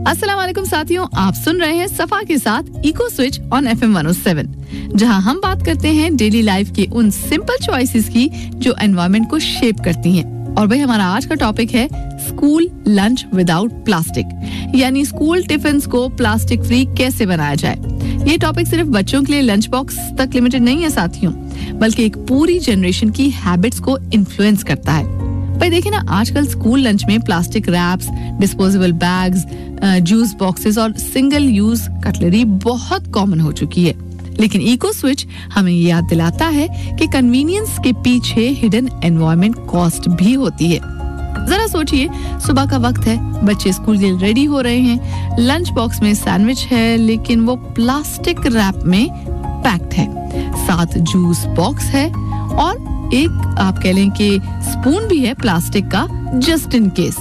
अस्सलाम वालेकुम साथियों, आप सुन रहे हैं सफा के साथ इको स्विच ऑन FM 107, जहां हम बात करते हैं डेली लाइफ के उन सिंपल चॉइसेस की जो एनवायरनमेंट को शेप करती हैं। और भाई हमारा आज का टॉपिक है स्कूल लंच विदाउट प्लास्टिक, यानी स्कूल टिफिन को प्लास्टिक फ्री कैसे बनाया जाए। ये टॉपिक सिर्फ बच्चों के लिए लंच बॉक्स तक लिमिटेड नहीं है साथियों, बल्कि एक पूरी जनरेशन की हैबिट्स को इन्फ्लुएंस करता है। भाई देखिए ना, आजकल स्कूल लंच में plastic raps, disposable bags, juice boxes और सिंगल यूज कटलरी बहुत कॉमन हो चुकी है। लेकिन इको स्विच हमें ये याद दिलाता है कि कन्वीनियंस के पीछे हिडन एनवायरनमेंट कॉस्ट भी होती है। जरा सोचिए, सुबह का वक्त है, बच्चे स्कूल के लिए रेडी हो रहे हैं, लंच बॉक्स में सैंडविच है लेकिन वो प्लास्टिक रैप में पैक्ड है, साथ जूस बॉक्स है और एक आप कह लें कि स्पून भी है प्लास्टिक का जस्ट इन केस।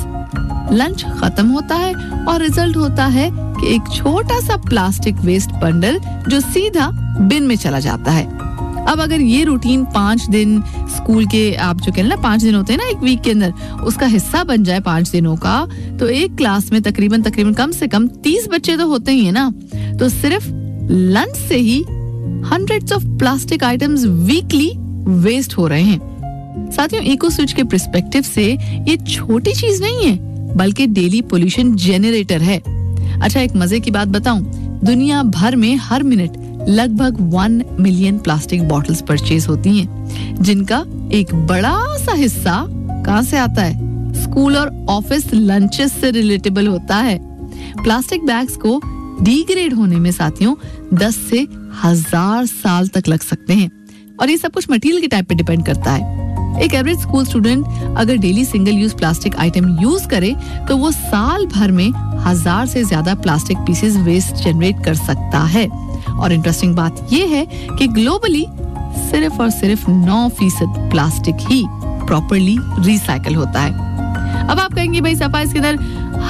लंच खत्म होता है और रिजल्ट होता है कि एक छोटा सा प्लास्टिक वेस्ट बंडल जो सीधा बिन में चला जाता है। अब अगर ये रूटीन 5 दिन स्कूल के, आप जो कह रहे हैं ना 5 दिन होते हैं ना एक वीक के अंदर, उसका हिस्सा बन जाए 5 दिनों का, तो एक क्लास में तकरीबन कम से कम 30 बच्चे तो होते ही है ना। तो सिर्फ लंच से ही hundreds of plastic items weekly waste हो रहे हैं। साथियों, इको स्विच के पर्सपेक्टिव से ये छोटी चीज नहीं है, बल्कि डेली पोल्यूशन जेनरेटर है। अच्छा, एक मजे की बात बताऊं, दुनिया भर में हर मिनट लगभग 1 मिलियन प्लास्टिक बॉटल्स परचेज होती हैं, जिनका एक बड़ा सा हिस्सा कहां से आता है? स्कूल और ऑफिस लंचेस से रिलेटेबल होता है। प्लास्टिक बैग्स को डिग्रेड होने में साथियों 10 से 1000 साल तक लग सकते हैं, और ये सब कुछ मटेरियल के टाइप पे डिपेंड करता है। एक एवरेज स्कूल स्टूडेंट अगर daily single use plastic item use करे तो वो साल भर में 1000 से ज्यादा प्लास्टिक पीसेस वेस्ट जनरेट कर सकता है। और इंटरेस्टिंग बात ये है कि ग्लोबली सिर्फ और सिर्फ 9% प्लास्टिक ही प्रॉपरली रिसाइकल होता है। अब आप कहेंगे भाई सफा इसके अंदर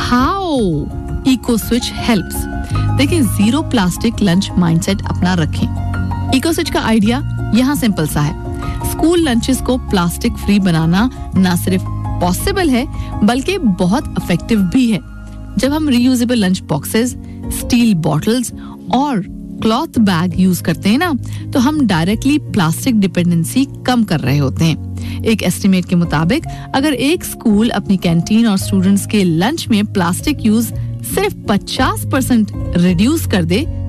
हाउ इको स्विच हेल्प्स। देखिए, जीरो प्लास्टिक लंच माइंडसेट अपना रखें। इको स्विच का आइडिया यहाँ सिंपल सा है, स्कूल लंचेस को प्लास्टिक फ्री बनाना ना सिर्फ पॉसिबल है बल्कि बहुत इफेक्टिव भी है। जब हम reusable lunch boxes, steel bottles और क्लॉथ बैग यूज करते हैं ना, तो हम डायरेक्टली प्लास्टिक डिपेंडेंसी कम कर रहे होते हैं। एक एस्टिमेट के मुताबिक अगर एक स्कूल अपनी कैंटीन और स्टूडेंट्स के लंच में प्लास्टिक यूज सिर्फ 50% रिड्यूस कर दे